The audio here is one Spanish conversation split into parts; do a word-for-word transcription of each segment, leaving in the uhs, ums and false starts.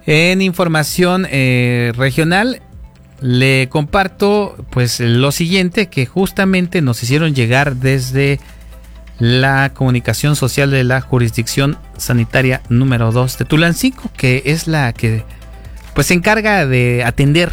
En información eh, regional le comparto pues lo siguiente que justamente nos hicieron llegar desde la comunicación social de la jurisdicción sanitaria número dos de Tulancingo, que es la que pues se encarga de atender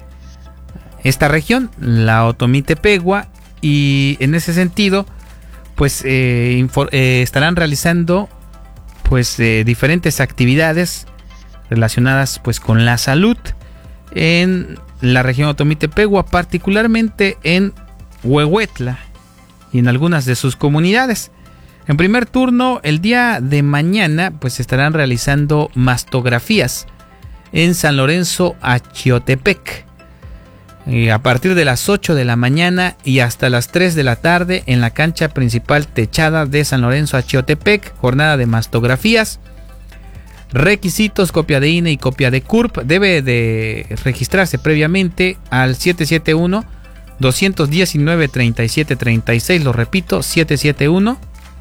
esta región, la Otomí Tepehua, y en ese sentido pues eh, infor- eh, estarán realizando pues eh, diferentes actividades relacionadas pues con la salud en la región Otomí Tepehua, particularmente en Huehuetla y en algunas de sus comunidades. En primer turno, el día de mañana pues estarán realizando mastografías en San Lorenzo Achiotepec, eh, a partir de las ocho de la mañana y hasta las tres de la tarde en la cancha principal techada de San Lorenzo Achiotepec, jornada de mastografías. Requisitos: copia de I N E y copia de C U R P. Debe de registrarse previamente al siete siete uno, dos uno nueve, tres siete tres seis. Lo repito, siete siete uno,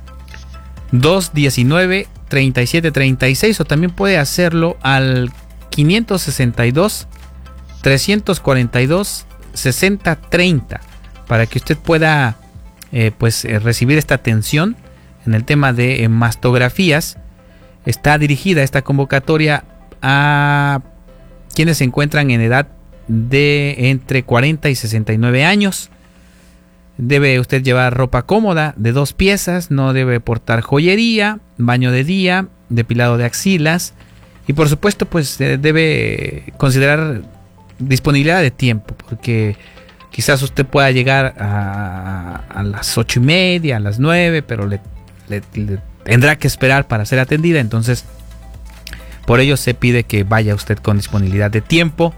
dos uno nueve, tres siete tres seis, o también puede hacerlo al quinientos sesenta y dos, trescientos cuarenta y dos, sesenta treinta para que usted pueda eh, pues eh, recibir esta atención en el tema de eh, mastografías. Está dirigida esta convocatoria a quienes se encuentran en edad de entre cuarenta y sesenta y nueve años. Debe usted llevar ropa cómoda de dos piezas, no debe portar joyería, baño de día, depilado de axilas y por supuesto pues debe considerar disponibilidad de tiempo, porque quizás usted pueda llegar a, a las ocho y media, a las nueve, pero le, le, le tendrá que esperar para ser atendida. Entonces por ello se pide que vaya usted con disponibilidad de tiempo.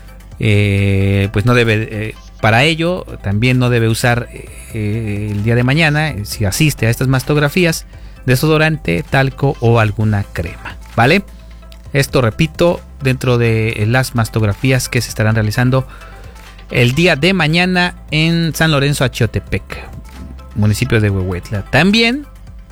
Eh, pues no debe eh, para ello también no debe usar eh, el día de mañana, eh, si asiste a estas mastografías, desodorante, talco o alguna crema, ¿vale? Esto, repito, dentro de las mastografías que se estarán realizando el día de mañana en San Lorenzo Achiotepec, municipio de Huehuetla. También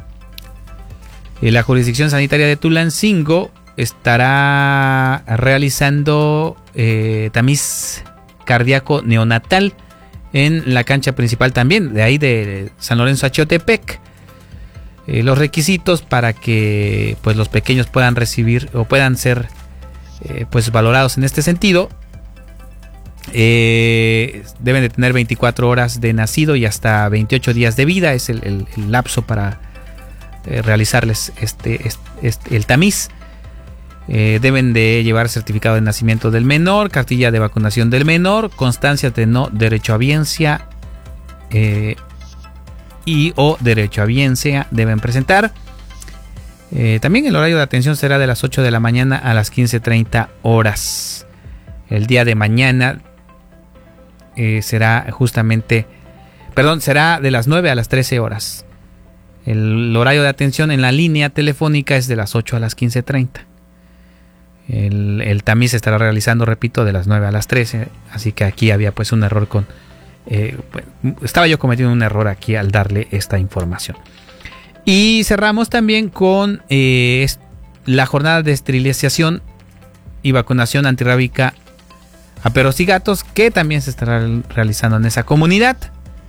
la jurisdicción sanitaria de Tulancingo estará realizando eh, tamiz cardíaco neonatal en la cancha principal también, de ahí de San Lorenzo Achiotepec. Eh, los requisitos para que pues los pequeños puedan recibir o puedan ser eh, pues valorados en este sentido, eh, deben de tener veinticuatro horas de nacido y hasta veintiocho días de vida. Es el, el, el lapso para eh, realizarles este, este, este el tamiz. Eh, deben de llevar certificado de nacimiento del menor, cartilla de vacunación del menor, constancia de no derechohabiencia eh, y o derechohabiencia deben presentar. Eh, también el horario de atención será de las ocho de la mañana a las quince treinta horas. El día de mañana eh, será justamente, perdón, será de las nueve a las trece horas. El horario de atención en la línea telefónica es de las ocho a las quince treinta. El, el tamiz se estará realizando, repito, de las nueve a las trece. Así que aquí había pues un error con... Eh, estaba yo cometiendo un error aquí al darle esta información. Y cerramos también con eh, la jornada de esterilización y vacunación antirrábica a perros y gatos, que también se estará realizando en esa comunidad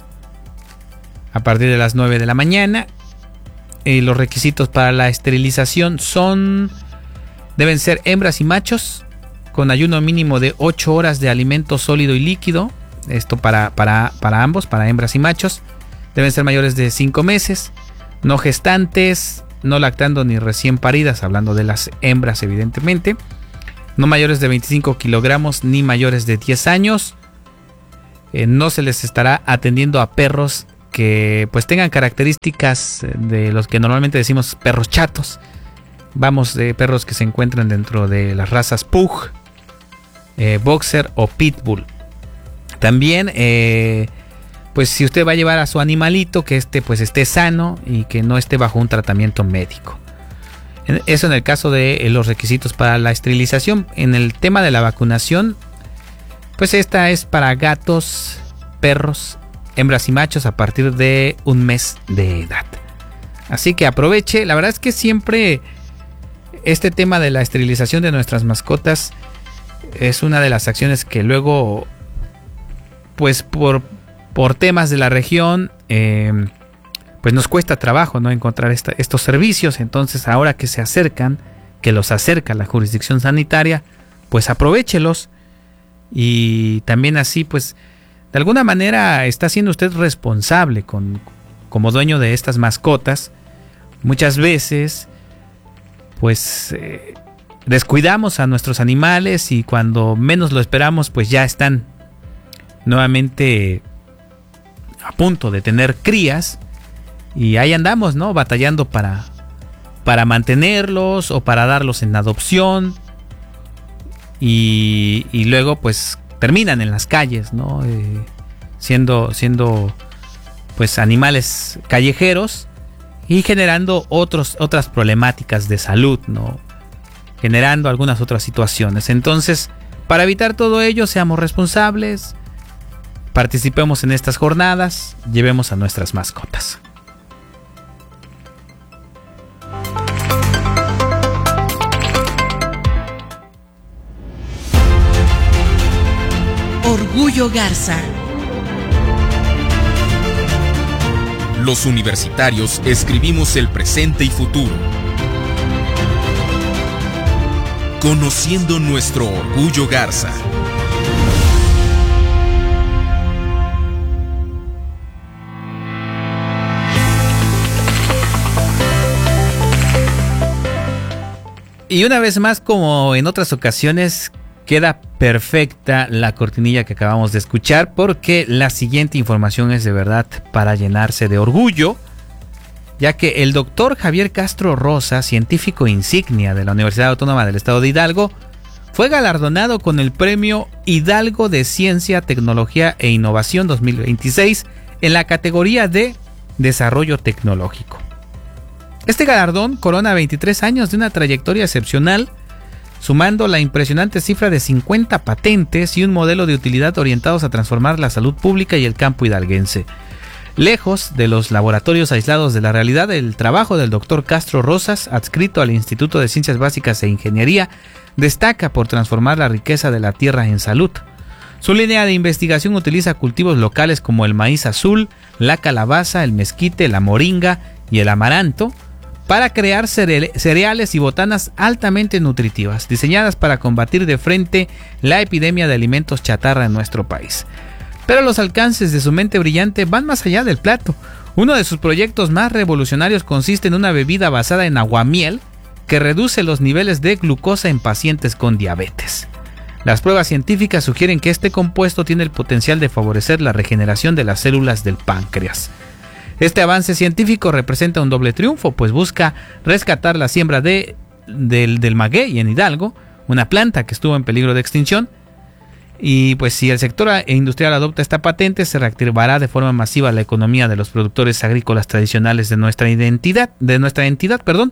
a partir de las nueve de la mañana. Eh, los requisitos para la esterilización son... deben ser hembras y machos con ayuno mínimo de ocho horas de alimento sólido y líquido. Esto para, para, para ambos, para hembras y machos. Deben ser mayores de cinco meses, no gestantes, no lactando ni recién paridas, hablando de las hembras evidentemente. No mayores de veinticinco kilogramos ni mayores de diez años. Eh, no se les estará atendiendo a perros que pues tengan características de los que normalmente decimos perros chatos. Vamos, de perros que se encuentran dentro de las razas Pug, eh, Boxer o Pitbull. También, eh, pues si usted va a llevar a su animalito, que este pues esté sano y que no esté bajo un tratamiento médico. Eso en el caso de los requisitos para la esterilización. En el tema de la vacunación, pues esta es para gatos, perros, hembras y machos a partir de un mes de edad. Así que aproveche. La verdad es que siempre... este tema de la esterilización de nuestras mascotas es una de las acciones que luego, pues por, por temas de la región, eh, pues nos cuesta trabajo, ¿no?, encontrar esta, estos servicios. Entonces, ahora que se acercan, que los acerca la jurisdicción sanitaria, pues aprovéchelos. Y también así, pues, de alguna manera está siendo usted responsable con, como dueño de estas mascotas. Muchas veces, pues, eh, descuidamos a nuestros animales y cuando menos lo esperamos, pues ya están nuevamente a punto de tener crías. Y ahí andamos, ¿no?, batallando para, para mantenerlos o para darlos en adopción. Y, y luego pues terminan en las calles, ¿no? Eh, siendo, siendo pues animales callejeros y generando otros, otras problemáticas de salud, ¿no?, generando algunas otras situaciones. Entonces, para evitar todo ello, seamos responsables, participemos en estas jornadas, llevemos a nuestras mascotas. Orgullo Garza. Los universitarios escribimos el presente y futuro. Conociendo nuestro Orgullo Garza. Y una vez más, como en otras ocasiones, queda perfecta la cortinilla que acabamos de escuchar, porque la siguiente información es de verdad para llenarse de orgullo, ya que el doctor Javier Castro Rosa, científico insignia de la Universidad Autónoma del Estado de Hidalgo, fue galardonado con el Premio Hidalgo de Ciencia, Tecnología e Innovación dos mil veintiséis en la categoría de Desarrollo Tecnológico. Este galardón corona veintitrés años de una trayectoria excepcional, sumando la impresionante cifra de cincuenta patentes y un modelo de utilidad orientados a transformar la salud pública y el campo hidalguense. Lejos de los laboratorios aislados de la realidad, el trabajo del doctor Castro Rosas, adscrito al Instituto de Ciencias Básicas e Ingeniería, destaca por transformar la riqueza de la tierra en salud. Su línea de investigación utiliza cultivos locales como el maíz azul, la calabaza, el mezquite, la moringa y el amaranto, para crear cereales y botanas altamente nutritivas, diseñadas para combatir de frente la epidemia de alimentos chatarra en nuestro país. Pero los alcances de su mente brillante van más allá del plato. Uno de sus proyectos más revolucionarios consiste en una bebida basada en aguamiel que reduce los niveles de glucosa en pacientes con diabetes. Las pruebas científicas sugieren que este compuesto tiene el potencial de favorecer la regeneración de las células del páncreas. Este avance científico representa un doble triunfo, pues busca rescatar la siembra de, del, del maguey en Hidalgo, una planta que estuvo en peligro de extinción. Y pues si el sector industrial adopta esta patente, se reactivará de forma masiva la economía de los productores agrícolas tradicionales de nuestra identidad, de nuestra entidad, perdón.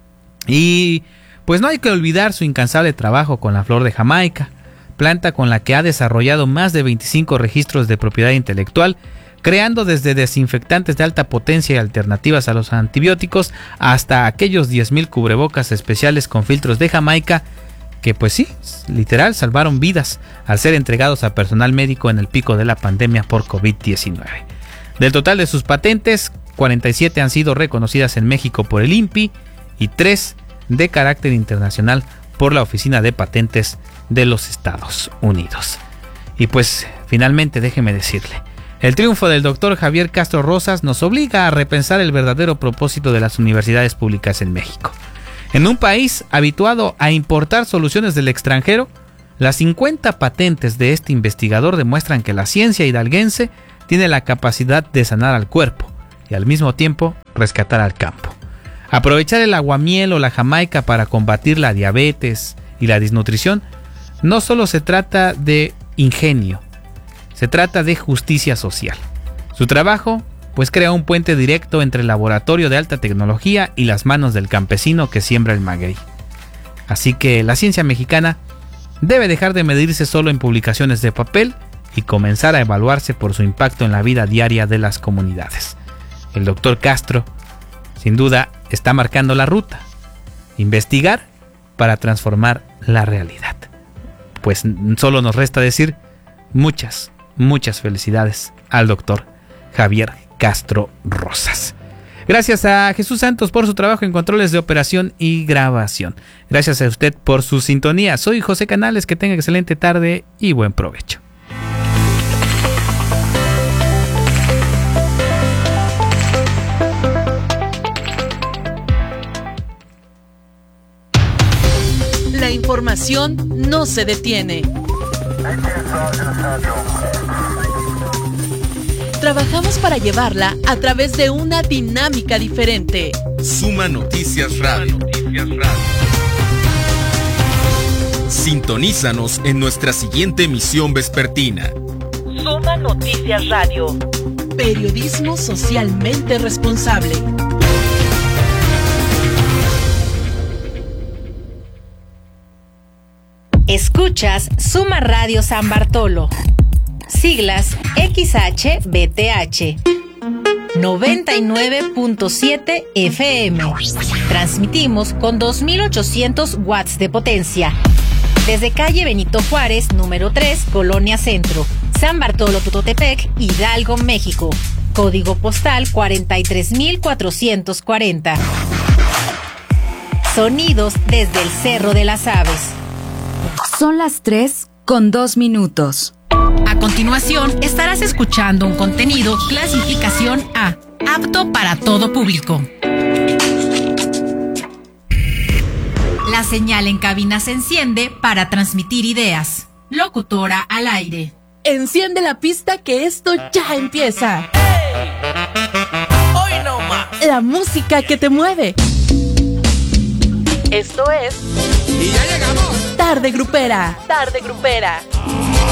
Y pues no hay que olvidar su incansable trabajo con la flor de Jamaica, planta con la que ha desarrollado más de veinticinco registros de propiedad intelectual, creando desde desinfectantes de alta potencia y alternativas a los antibióticos hasta aquellos diez mil cubrebocas especiales con filtros de Jamaica que pues sí, literal salvaron vidas al ser entregados a personal médico en el pico de la pandemia por COVID diecinueve. Del total de sus patentes, cuarenta y siete han sido reconocidas en México por el I N P I y tres de carácter internacional por la Oficina de Patentes de los Estados Unidos. Y pues finalmente déjeme decirle, el triunfo del doctor Javier Castro Rosas nos obliga a repensar el verdadero propósito de las universidades públicas en México. En un país habituado a importar soluciones del extranjero, las cincuenta patentes de este investigador demuestran que la ciencia hidalguense tiene la capacidad de sanar al cuerpo y al mismo tiempo rescatar al campo. Aprovechar el aguamiel o la jamaica para combatir la diabetes y la desnutrición no solo se trata de ingenio, se trata de justicia social. Su trabajo pues crea un puente directo entre el laboratorio de alta tecnología y las manos del campesino que siembra el maguey. Así que la ciencia mexicana debe dejar de medirse solo en publicaciones de papel y comenzar a evaluarse por su impacto en la vida diaria de las comunidades. El doctor Castro, sin duda, está marcando la ruta. Investigar para transformar la realidad. Pues solo nos resta decir muchas, muchas felicidades al doctor Javier Castro Rosas. Gracias a Jesús Santos por su trabajo en controles de operación y grabación. Gracias a usted por su sintonía. Soy José Canales, que tenga excelente tarde y buen provecho. La información no se detiene. Trabajamos para llevarla a través de una dinámica diferente. Suma Noticias Radio. Sintonízanos en nuestra siguiente emisión vespertina. Suma Noticias Radio. Periodismo socialmente responsable. Escuchas Suma Radio San Bartolo. Siglas X H B T H noventa y nueve punto siete F M. Transmitimos con dos mil ochocientos watts de potencia. Desde calle Benito Juárez, número tres, Colonia Centro, San Bartolo Tutotepec, Hidalgo, México. Código postal cuarenta y tres mil cuatrocientos cuarenta. Sonidos desde el Cerro de las Aves. Son las tres con dos minutos. A continuación, estarás escuchando un contenido clasificación A, apto para todo público. La señal en cabina se enciende para transmitir ideas. Locutora al aire. Enciende la pista que esto ya empieza. ¡Hey! ¡Hoy no más! La música que te mueve. Esto es... ¡Y ya llegamos! Tarde Grupera. Tarde Grupera.